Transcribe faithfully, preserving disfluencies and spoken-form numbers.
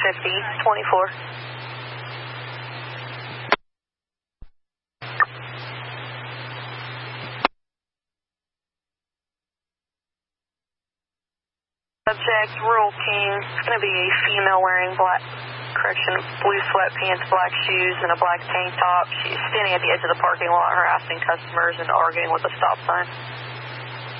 fifty, twenty-four. Subject, Rural King. It's going to be a female wearing black, correction, blue sweatpants, black shoes, and a black tank top. She's standing at the edge of the parking lot harassing customers and arguing with a stop sign.